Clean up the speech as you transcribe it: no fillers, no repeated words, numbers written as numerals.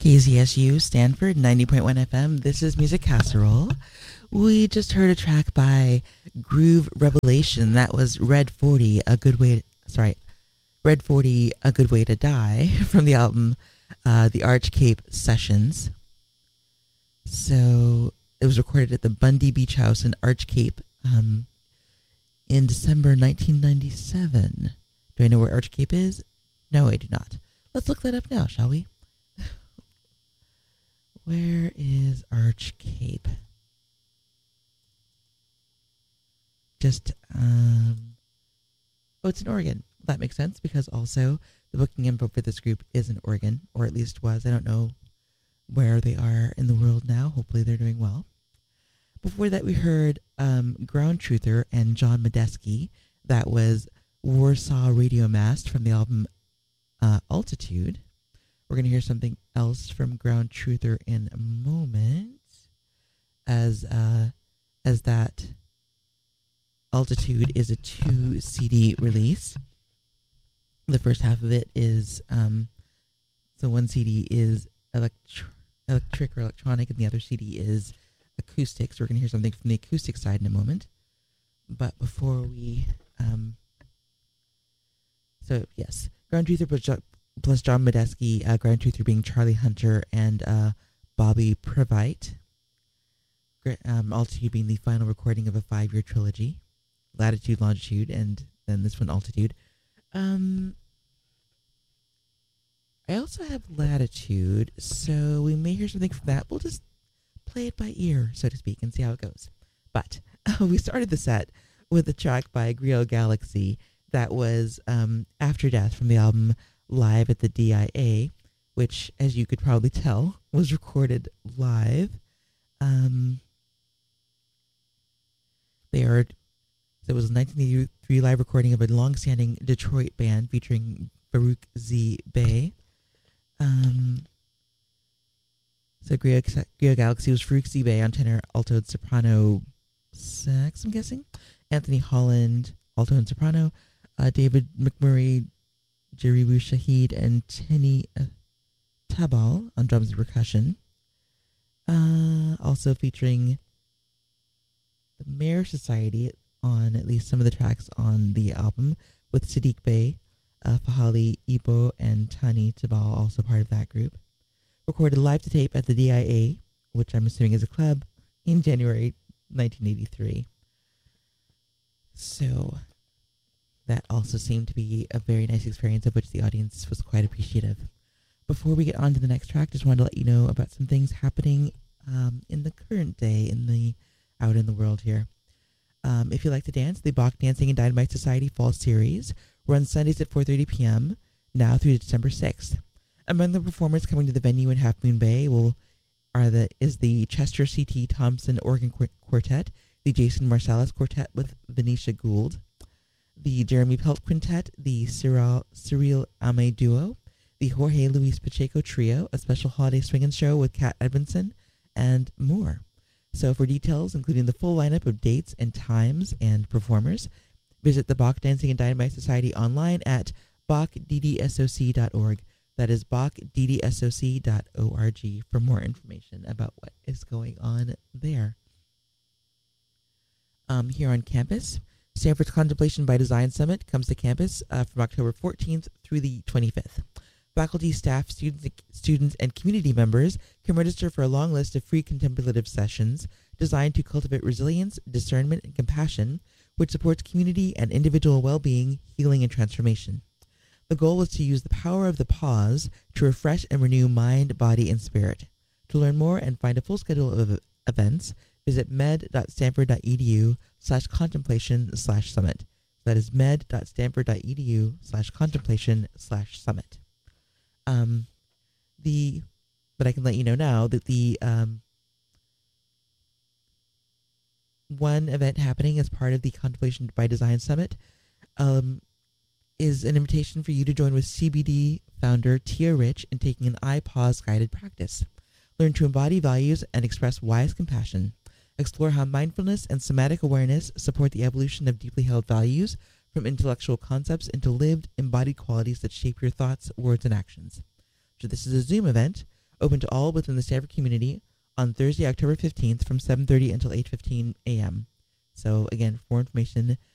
KZSU Stanford 90.1 FM. This is Music Casserole. We just heard a track by Groove Revelation. That was Red 40, Red 40, A Good Way to Die from the album The Arch Cape Sessions. So it was recorded at the Bundy Beach House in Arch Cape in December 1997. Do I know where Arch Cape is? No, I do not. Let's look that up now, shall we? Where is Arch Cape? It's in Oregon. That makes sense because also the booking info for this group is in Oregon, or at least was. I don't know where they are in the world now. Hopefully they're doing well. Before that, we heard Ground Truther and John Medeski. That was Warsaw Radio Mast from the album Altitude. We're going to hear something else from Ground Truther in a moment, as that Altitude is a 2 CD release. The first half of it is, so one CD is electric or electronic, and the other CD is acoustic. So we're going to hear something from the acoustic side in a moment. But before we, so yes, Ground Truther plus John Medeski, Ground Truther being Charlie Hunter and Bobby Previte. Altitude being the final recording of a 5-year trilogy. Latitude, Longitude, and then this one, Altitude. I also have Latitude, so we may hear something from that. We'll just play it by ear, so to speak, and see how it goes. But we started the set with a track by Griot Galaxy that was After Death from the album Live at the DIA, which, as you could probably tell, was recorded live. It was a 1983 live recording of a long-standing Detroit band featuring Baruch Z. Bey. So Griot Galaxy was Farouk Z. Bey on tenor, alto, and soprano sax, I'm guessing. Anthony Holland, alto and soprano. David McMurray, Jeribu Shahid, and Tenny Tabal on drums and percussion. Also featuring the Mayor Society on at least some of the tracks on the album, with Sadiq Bey, Fahali Ibo, and Tani Tabal also part of that group. Recorded live to tape at the DIA, which I'm assuming is a club, in January 1983. So that also seemed to be a very nice experience of which the audience was quite appreciative. Before we get on to the next track, just wanted to let you know about some things happening in the current day out in the world here. If you like to dance, the Bach Dancing and Dynamite Society Fall Series runs Sundays at 4:30 p.m. now through December 6th. Among the performers coming to the venue in Half Moon Bay is the Chester C.T. Thompson Organ Quartet, the Jason Marsalis Quartet with Venetia Gould, the Jeremy Pelt Quintet, the Cyril Ame Duo, the Jorge Luis Pacheco Trio, a special holiday swing-in show with Kat Edmondson, and more. So for details, including the full lineup of dates and times and performers, visit the Bach Dancing and Dynamite Society online at bachddsoc.org. That is bachddsoc.org for more information about what is going on there. Here on campus, Stanford's Contemplation by Design Summit comes to campus from October 14th through the 25th. Faculty, staff, students, and community members can register for a long list of free contemplative sessions designed to cultivate resilience, discernment, and compassion, which supports community and individual well-being, healing, and transformation. The goal is to use the power of the pause to refresh and renew mind, body, and spirit. To learn more and find a full schedule of events, visit med.stanford.edu/contemplation/summit. That is med.stanford.edu/contemplation/summit. But I can let you know now that the one event happening as part of the Contemplation by Design Summit is an invitation for you to join with CBD founder Tia Rich in taking an I-Pause guided practice. Learn to embody values and express wise compassion. Explore how mindfulness and somatic awareness support the evolution of deeply held values from intellectual concepts into lived, embodied qualities that shape your thoughts, words, and actions. So this is a Zoom event open to all within the Stanford community on Thursday, October 15th from 7:30 until 8:15 a.m. So again, for more information,